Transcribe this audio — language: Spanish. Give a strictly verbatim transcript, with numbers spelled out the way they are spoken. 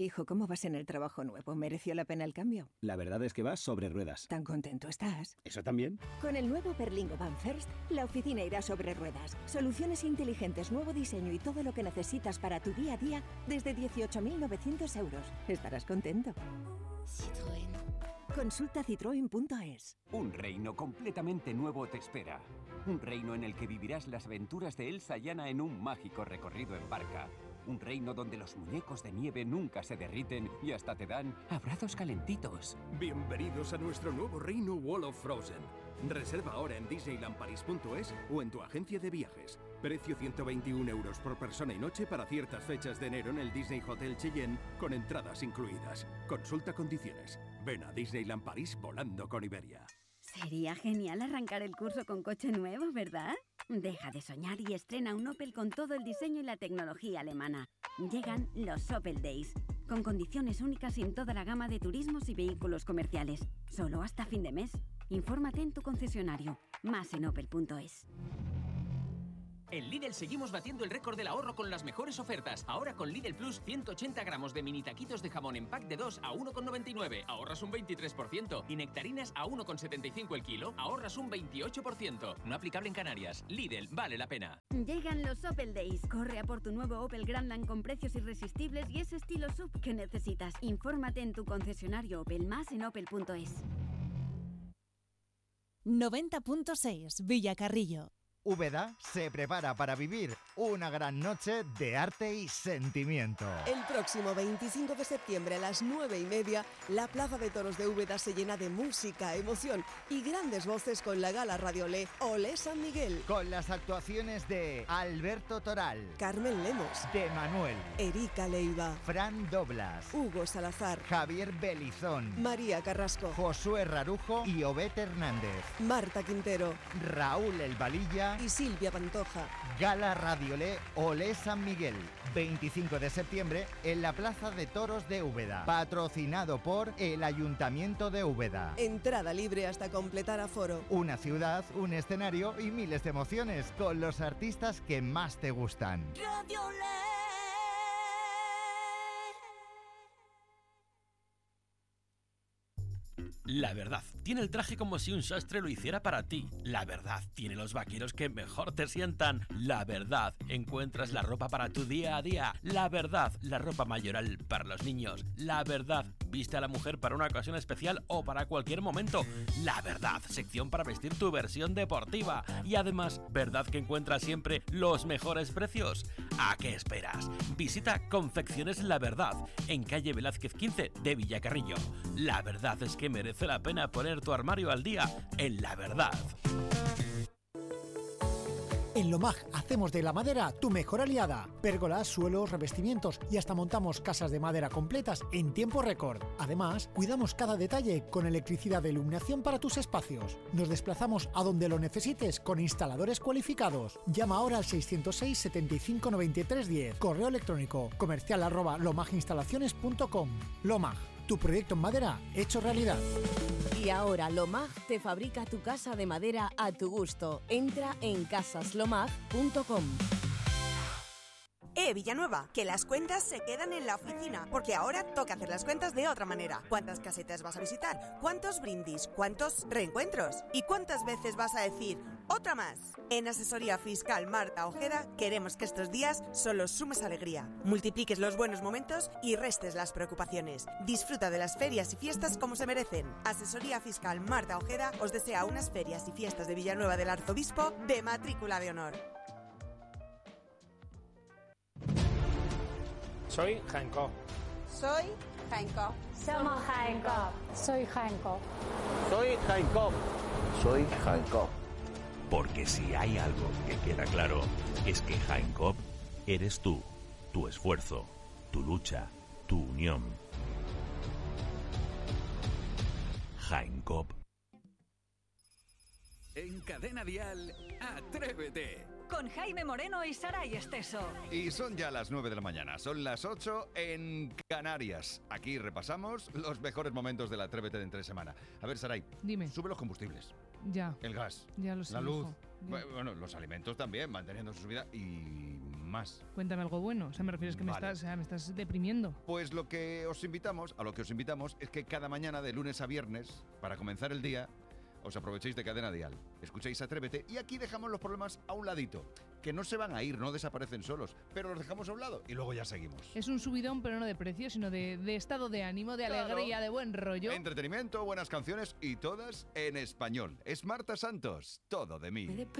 Hijo, ¿cómo vas en el trabajo nuevo? ¿Mereció la pena el cambio? La verdad es que vas sobre ruedas. ¿Tan contento estás? ¿Eso también? Con el nuevo Berlingo Van First, la oficina irá sobre ruedas. Soluciones inteligentes, nuevo diseño y todo lo que necesitas para tu día a día desde dieciocho mil novecientos euros. Estarás contento. Citroën. Consulta citroen punto es. Un reino completamente nuevo te espera. Un reino en el que vivirás las aventuras de Elsa y Anna en un mágico recorrido en barca. Un reino donde los muñecos de nieve nunca se derriten y hasta te dan abrazos calentitos. Bienvenidos a nuestro nuevo reino Wall of Frozen. Reserva ahora en disneyland paris punto es o en tu agencia de viajes. Precio ciento veintiún euros por persona y noche para ciertas fechas de enero en el Disney Hotel Cheyenne con entradas incluidas. Consulta condiciones. Ven a Disneyland París volando con Iberia. Sería genial arrancar el curso con coche nuevo, ¿verdad? Deja de soñar y estrena un Opel con todo el diseño y la tecnología alemana. Llegan los Opel Days, con condiciones únicas en toda la gama de turismos y vehículos comerciales. Solo hasta fin de mes. Infórmate en tu concesionario. Más en opel punto es. En Lidl seguimos batiendo el récord del ahorro con las mejores ofertas. Ahora con Lidl Plus, ciento ochenta gramos de mini taquitos de jamón en pack de dos a uno con noventa y nueve. Ahorras un veintitrés por ciento. Y nectarinas a uno con setenta y cinco el kilo. Ahorras un veintiocho por ciento. No aplicable en Canarias. Lidl, vale la pena. Llegan los Opel Days. Corre a por tu nuevo Opel Grandland con precios irresistibles y ese estilo S U V que necesitas. Infórmate en tu concesionario Opel. Más en opel punto es. noventa punto seis Villacarrillo. Úbeda se prepara para vivir una gran noche de arte y sentimiento. El próximo veinticinco de septiembre a las nueve y media, la Plaza de Toros de Úbeda se llena de música, emoción y grandes voces con la gala Radio Olé Olé San Miguel. Con las actuaciones de Alberto Toral, Carmen Lemos, de Manuel, Erika Leiva, Fran Doblas, Hugo Salazar, Javier Belizón, María Carrasco, Josué Rarujo y Obed Hernández, Marta Quintero, Raúl El Valilla y Silvia Pantoja. Gala Radio Olé Olé San Miguel, veinticinco de septiembre en la Plaza de Toros de Úbeda. Patrocinado por el Ayuntamiento de Úbeda. Entrada libre hasta completar aforo. Una ciudad, un escenario y miles de emociones con los artistas que más te gustan. Radio Olé. La Verdad tiene el traje como si un sastre lo hiciera para ti. La Verdad tiene los vaqueros que mejor te sientan. La Verdad encuentras la ropa para tu día a día. La Verdad, la ropa mayoral para los niños. La Verdad viste a la mujer para una ocasión especial o para cualquier momento. La Verdad, sección para vestir tu versión deportiva. Y además, verdad que encuentras siempre los mejores precios. ¿A qué esperas? Visita Confecciones La Verdad en calle Velázquez quince de Villacarrillo. La verdad es que merece la pena poner tu armario al día en La Verdad. En Lomag hacemos de la madera tu mejor aliada. Pérgolas, suelos, revestimientos y hasta montamos casas de madera completas en tiempo récord. Además, cuidamos cada detalle con electricidad de iluminación para tus espacios. Nos desplazamos a donde lo necesites con instaladores cualificados. Llama ahora al seiscientos seis, setenta y cinco, noventa y tres, diez. Correo electrónico comercial arroba lomaginstalaciones punto com. Lomag, tu proyecto en madera hecho realidad. Y ahora Lomag te fabrica tu casa de madera a tu gusto. Entra en casas lomag punto com. Eh, Villanueva, que las cuentas se quedan en la oficina, porque ahora toca hacer las cuentas de otra manera. ¿Cuántas casetas vas a visitar? ¿Cuántos brindis? ¿Cuántos reencuentros? ¿Y cuántas veces vas a decir otra más? En Asesoría Fiscal Marta Ojeda queremos que estos días solo sumes alegría, multipliques los buenos momentos y restes las preocupaciones. Disfruta de las ferias y fiestas como se merecen. Asesoría Fiscal Marta Ojeda os desea unas ferias y fiestas de Villanueva del Arzobispo de matrícula de honor. Soy Hancock. Soy Hancock. Somos Hancock. Soy Hancock. Soy Hancock. Soy Hancock. Porque si hay algo que queda claro, es que Hancock eres tú, tu esfuerzo, tu lucha, tu unión. Hancock. En Cadena Dial, Atrévete. Con Jaime Moreno y Saray Esteso. Y son ya las nueve de la mañana, son las ocho en Canarias. Aquí repasamos los mejores momentos del Atrévete de entre semana. A ver, Saray, dime. Sube los combustibles. Ya. El gas. Ya lo sé. La luz. Ya. Bueno, los alimentos también, manteniendo su subida. Y más. Cuéntame algo bueno. O sea, me refieres que me, Vale. estás, o sea, me estás deprimiendo. Pues lo que os invitamos, a lo que os invitamos es que cada mañana de lunes a viernes, para comenzar el día, os aprovechéis de Cadena Dial, escuchéis Atrévete y aquí dejamos los problemas a un ladito, que no se van a ir, no desaparecen solos, pero los dejamos a un lado y luego ya seguimos. Es un subidón, pero no de precio, sino de, de estado de ánimo, de Claro. alegría, de buen rollo. Entretenimiento, buenas canciones y todas en español. Es Marta Santos, todo de mí.